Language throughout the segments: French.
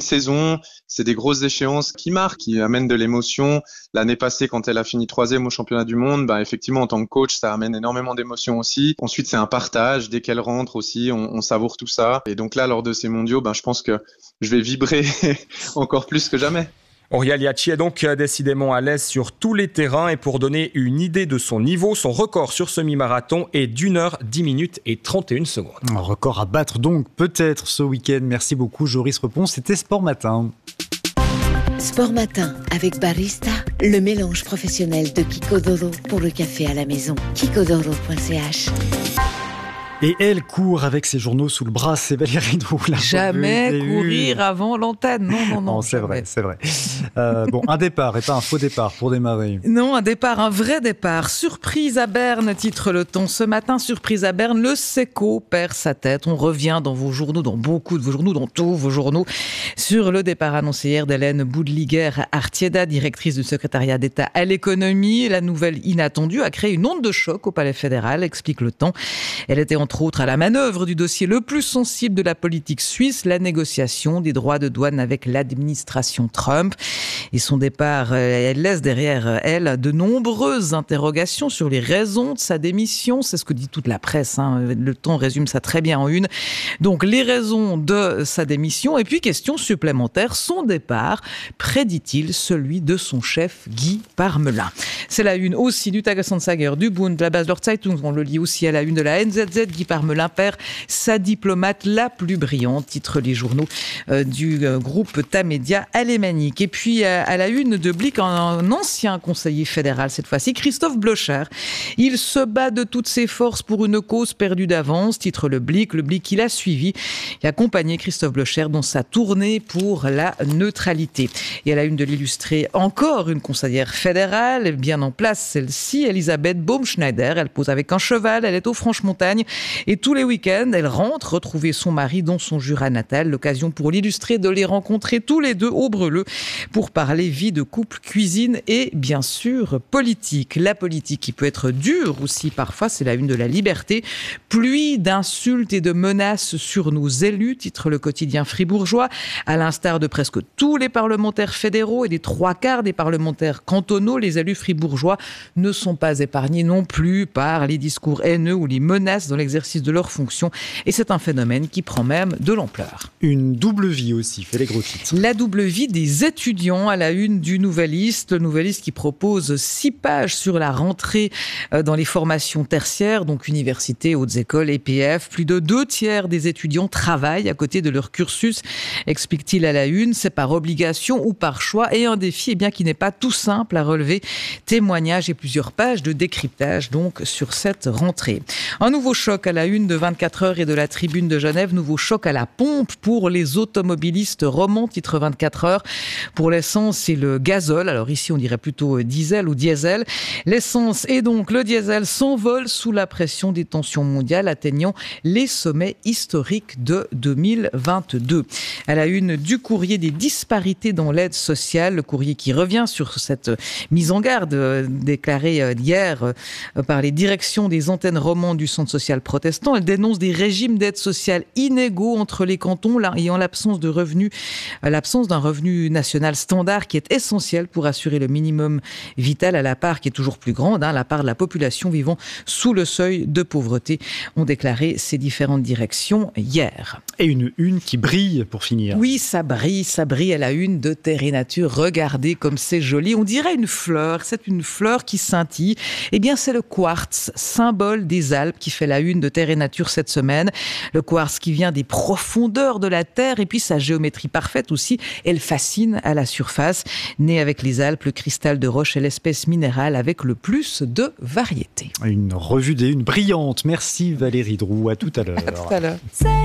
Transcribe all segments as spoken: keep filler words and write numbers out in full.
saison, c'est des grosses échéances qui marquent, qui amènent de l'émotion. L'année passée, quand elle a fini troisième au championnat du monde, bah effectivement en tant que coach, ça amène énormément d'émotions aussi. Ensuite, c'est un partage. Dès qu'elle rentre aussi, on, on savoure tout ça. Et donc là, lors de ces mondiaux, bah je pense que je vais vibrer encore plus que jamais. Oriol Yachty est donc décidément à l'aise sur tous les terrains et pour donner une idée de son niveau, son record sur semi-marathon est d'une heure, dix minutes et trente et une secondes. Un record à battre donc peut-être ce week-end. Merci beaucoup Joris Repon, c'était Sport Matin. Sport Matin avec Barista, le mélange professionnel de Kiko.Doro pour le café à la maison. Kiko Doro point c h. Et elle court avec ses journaux sous le bras, c'est Valérie Drou. Jamais courir avant l'antenne, non, non, non. non c'est vrai, c'est vrai. Euh, bon, un départ et pas un faux départ pour démarrer. Non, un départ, un vrai départ. Surprise à Berne, titre Le Temps. Ce matin, surprise à Berne, le Seco perd sa tête. On revient dans vos journaux, dans beaucoup de vos journaux, dans tous vos journaux, sur le départ annoncé hier d'Hélène Boudliguer-Artieda, directrice du secrétariat d'État à l'économie. La nouvelle inattendue a créé une onde de choc au Palais fédéral, explique Le Temps. Elle était en entre autres à la manœuvre du dossier le plus sensible de la politique suisse, la négociation des droits de douane avec l'administration Trump. Et son départ, elle laisse derrière elle de nombreuses interrogations sur les raisons de sa démission. C'est ce que dit toute la presse, hein. Le Temps résume ça très bien en une. Donc les raisons de sa démission et puis question supplémentaire, son départ prédit-il celui de son chef Guy Parmelin? C'est la une aussi du Tagesanzeiger, du Bund, de la Basler Zeitung, on le lit aussi à la une de la N Z Z. Guy Parmelin perd sa diplomate la plus brillante, titre les journaux euh, du euh, groupe Tamedia alémanique. Et puis euh, à la une de Blick, un, un ancien conseiller fédéral cette fois-ci, Christophe Blocher. Il se bat de toutes ses forces pour une cause perdue d'avance, titre le Blick. Le Blick qu'il a suivi et accompagné Christophe Blocher dans sa tournée pour la neutralité. Et à la une de l'Illustré, encore une conseillère fédérale, bien en place celle-ci, Elisabeth Baumschneider. Elle pose avec un cheval, elle est aux Franches-Montagnes. Et tous les week-ends, elle rentre retrouver son mari dans son Jura natal. L'occasion pour l'Illustré de les rencontrer tous les deux au Breleux pour parler vie de couple, cuisine et bien sûr politique. La politique qui peut être dure aussi parfois, c'est la une de la Liberté. Pluie d'insultes et de menaces sur nos élus, titre le quotidien fribourgeois. À l'instar de presque tous les parlementaires fédéraux et des trois quarts des parlementaires cantonaux, les élus fribourgeois ne sont pas épargnés non plus par les discours haineux ou les menaces dans l'exercice de leurs fonctions. Et c'est un phénomène qui prend même de l'ampleur. Une double vie aussi, fait les gros titres. La double vie des étudiants à la une du Nouvelliste. Le Nouvelliste qui propose six pages sur la rentrée dans les formations tertiaires, donc université, hautes écoles, E P F. Plus de deux tiers des étudiants travaillent à côté de leur cursus, explique-t-il à la une. C'est par obligation ou par choix et un défi eh bien, qui n'est pas tout simple à relever. Témoignages et plusieurs pages de décryptage donc sur cette rentrée. Un nouveau choc à la une de vingt-quatre heures et de la Tribune de Genève. Nouveau choc à la pompe pour les automobilistes romans, titre vingt-quatre heures. Pour l'essence et le gazole, alors ici on dirait plutôt diesel ou diesel. L'essence et donc le diesel s'envolent sous la pression des tensions mondiales, atteignant les sommets historiques de deux mille vingt-deux. À la une du courrier des disparités dans l'aide sociale, le courrier qui revient sur cette mise en garde déclarée hier par les directions des antennes romandes du Centre social protestant. Elle dénonce des régimes d'aide sociale inégaux entre les cantons et en l'absence de revenus, l'absence d'un revenu national standard qui est essentiel pour assurer le minimum vital à la part qui est toujours plus grande, hein, la part de la population vivant sous le seuil de pauvreté, ont déclaré ces différentes directions hier. Et une une qui brille pour finir. Oui, ça brille, ça brille à la une de Terre et Nature. Regardez comme c'est joli. On dirait une fleur, c'est une fleur qui scintille. Eh bien, c'est le quartz, symbole des Alpes, qui fait la une de Terre et Nature cette semaine. Le quartz qui vient des profondeurs de la Terre et puis sa géométrie parfaite aussi, elle fascine à la surface. Né avec les Alpes, le cristal de roche est l'espèce minérale avec le plus de variété. Une revue des unes brillante. Merci Valérie Drou. À tout à l'heure. À tout à l'heure.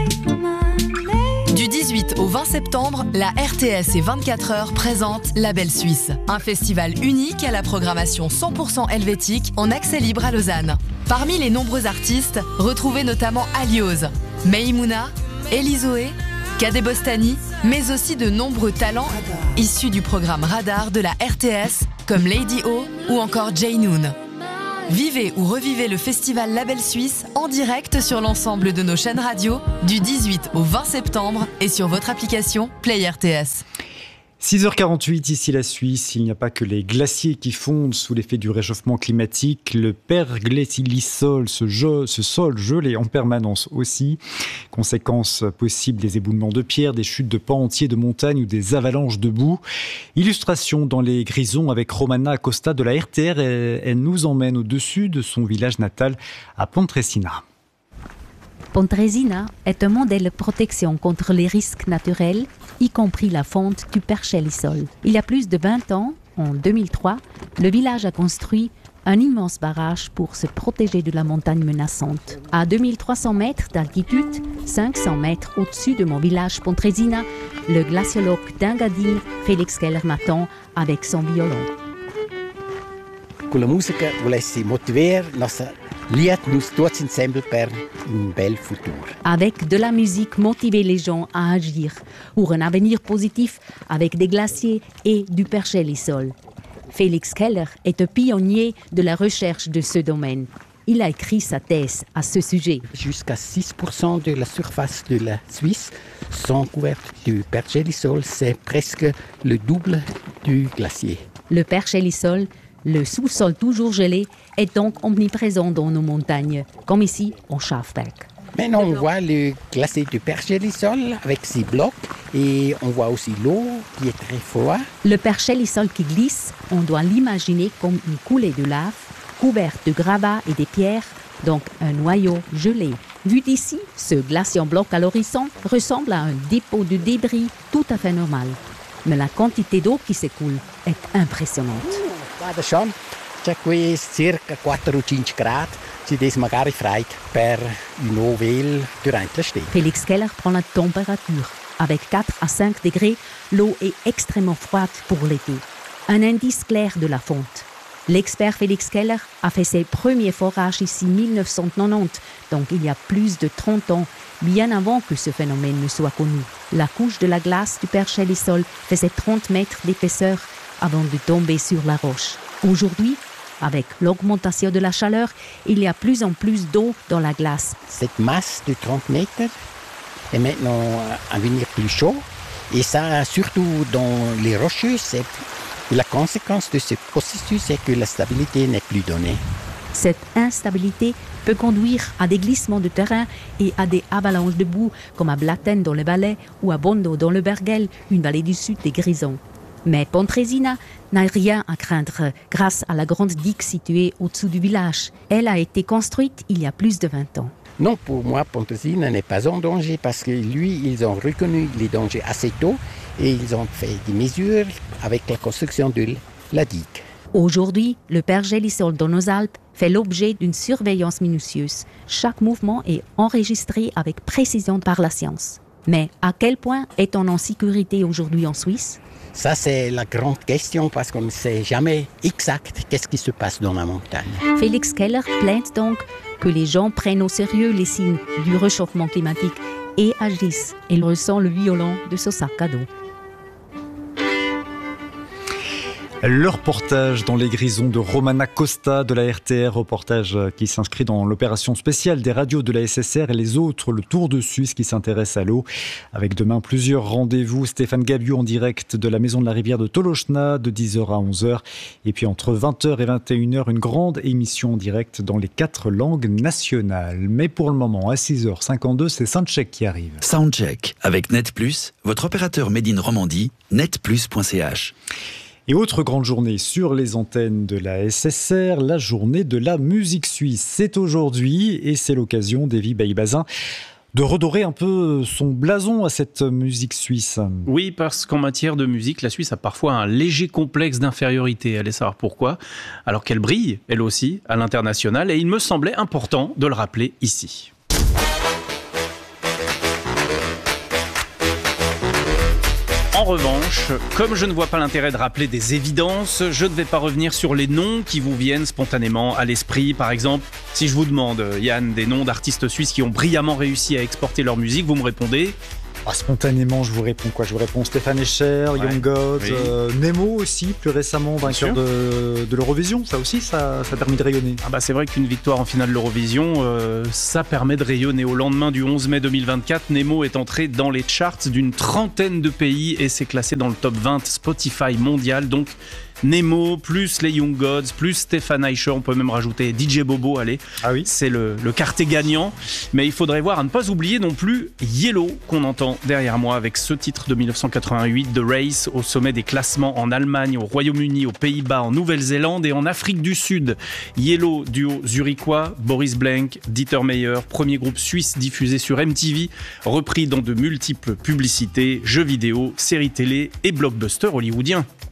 Du dix-huit au vingt septembre, la R T S et vingt-quatre heures présentent La Belle Suisse, un festival unique à la programmation cent pour cent helvétique en accès libre à Lausanne. Parmi les nombreux artistes, retrouvez notamment Alioz, Meimouna, Elizoé, Kadé Bostani, mais aussi de nombreux talents issus du programme Radar de la R T S, comme Lady O ou encore Jay Noon. Vivez ou revivez le festival Label Suisse en direct sur l'ensemble de nos chaînes radio du dix-huit au vingt septembre et sur votre application Play R T S. six heures quarante-huit, ici la Suisse, il n'y a pas que les glaciers qui fondent sous l'effet du réchauffement climatique. Le pergélisol, ce, jeu, ce sol gelé en permanence aussi. Conséquences possibles, des éboulements de pierre, des chutes de pans entiers de montagnes ou des avalanches de boue. Illustration dans les Grisons avec Romana Acosta de la R T R. Elle, elle nous emmène au-dessus de son village natal à Pontresina. Pontresina est un modèle de protection contre les risques naturels, y compris la fonte du pergélisol. Il y a plus de vingt ans, en deux mille trois, le village a construit un immense barrage pour se protéger de la montagne menaçante. À deux mille trois cents mètres d'altitude, cinq cents mètres au-dessus de mon village Pontresina, le glaciologue d'Engadine, Félix Keller, m'attend avec son violon. Con la musica volessi motiver nostra liet nous tots ensemble per un bel futur. Avec de la musique, motiver les gens à agir pour un avenir positif avec des glaciers et du pergélisol. Félix Keller est un pionnier de la recherche de ce domaine. Il a écrit sa thèse à ce sujet. Jusqu'à six pour cent de la surface de la Suisse sont couvertes du pergélisol. C'est presque le double du glacier. Le pergélisol, le sous-sol toujours gelé, est donc omniprésent dans nos montagnes, comme ici en Schafberg. Maintenant, on voit le glacier du pergélisol avec ses blocs et on voit aussi l'eau qui est très froide. Le pergélisol qui glisse, on doit l'imaginer comme une coulée de lave, couverte de gravats et des pierres, donc un noyau gelé. Vu d'ici, ce glacier en bloc à l'horizon ressemble à un dépôt de débris tout à fait normal. Mais la quantité d'eau qui s'écoule est impressionnante. Guarda schon, c'è qui circa quattro o cinque gradi, si des magari freit per une eau vile durant l'estate. Félix Keller prend la température. Avec quatre à cinq degrés, l'eau est extrêmement froide pour l'été. Un indice clair de la fonte. L'expert Félix Keller a fait ses premiers forages ici en dix-neuf cent quatre-vingt-dix, donc il y a plus de trente ans, bien avant que ce phénomène ne soit connu. La couche de la glace du pergélisol faisait trente mètres d'épaisseur avant de tomber sur la roche. Aujourd'hui, avec l'augmentation de la chaleur, il y a plus en plus d'eau dans la glace. Cette masse de trente mètres est maintenant à venir plus chaud. Et ça, surtout dans les rocheux, c'est la conséquence de ce processus, c'est que la stabilité n'est plus donnée. Cette instabilité peut conduire à des glissements de terrain et à des avalanches de boue, comme à Blatten dans le Valais ou à Bondo dans le Bergel, une vallée du sud des Grisons. Mais Pontresina n'a rien à craindre grâce à la grande digue située au-dessous du village. Elle a été construite il y a plus de vingt ans. Non, pour moi, Pontresina n'est pas en danger parce que lui, ils ont reconnu les dangers assez tôt et ils ont fait des mesures avec la construction de la digue. Aujourd'hui, le pergélisol dans nos Alpes fait l'objet d'une surveillance minutieuse. Chaque mouvement est enregistré avec précision par la science. Mais à quel point est-on en sécurité aujourd'hui en Suisse ? Ça, c'est la grande question parce qu'on ne sait jamais exact qu'est-ce qui se passe dans la montagne. Félix Keller plainte donc que les gens prennent au sérieux les signes du réchauffement climatique et agissent. Il ressent le violon de ce sac à dos. Le reportage dans les Grisons de Romana Costa de la R T R, reportage qui s'inscrit dans l'opération spéciale des radios de la S S R et les autres, le Tour de Suisse qui s'intéresse à l'eau. Avec demain plusieurs rendez-vous, Stéphane Gabiou en direct de la Maison de la Rivière de Tolochna de dix heures à onze heures. Et puis entre vingt heures et vingt et une heures, une grande émission en direct dans les quatre langues nationales. Mais pour le moment, à six heures cinquante-deux, c'est Soundcheck qui arrive. Soundcheck avec Net Plus, votre opérateur Made in Romandie, net plus point c h. Et autre grande journée sur les antennes de la S S R, la journée de la musique suisse. C'est aujourd'hui et c'est l'occasion d'Evie Bailly-Bazin de redorer un peu son blason à cette musique suisse. Oui, parce qu'en matière de musique, la Suisse a parfois un léger complexe d'infériorité. Allez savoir pourquoi. Alors qu'elle brille, elle aussi, à l'international. Et il me semblait important de le rappeler ici. En revanche, comme je ne vois pas l'intérêt de rappeler des évidences, je ne vais pas revenir sur les noms qui vous viennent spontanément à l'esprit. Par exemple, si je vous demande, Yann, des noms d'artistes suisses qui ont brillamment réussi à exporter leur musique, vous me répondez Ah, spontanément, je vous réponds quoi ? Je vous réponds Stéphane Escher, ouais. Young Gods, oui. euh, Nemo aussi, plus récemment vainqueur de, de l'Eurovision. Ça aussi, ça, ça a permis de rayonner. Ah bah c'est vrai qu'une victoire en finale de l'Eurovision, euh, ça permet de rayonner. Au lendemain du onze mai deux mille vingt-quatre, Nemo est entré dans les charts d'une trentaine de pays et s'est classé dans le top vingt Spotify mondial. Donc Nemo, plus les Young Gods, plus Stéphane Escher, on peut même rajouter D J Bobo, allez, ah oui. c'est le, le quartet gagnant. Mais il faudrait voir, à ne pas oublier non plus Yellow, qu'on entend derrière moi avec ce titre de dix-neuf cent quatre-vingt-huit, The Race, au sommet des classements en Allemagne, au Royaume-Uni, aux Pays-Bas, en Nouvelle-Zélande et en Afrique du Sud. Yellow, duo zurichois, Boris Blank, Dieter Meyer, premier groupe suisse diffusé sur M T V, repris dans de multiples publicités, jeux vidéo, séries télé et blockbusters hollywoodiens.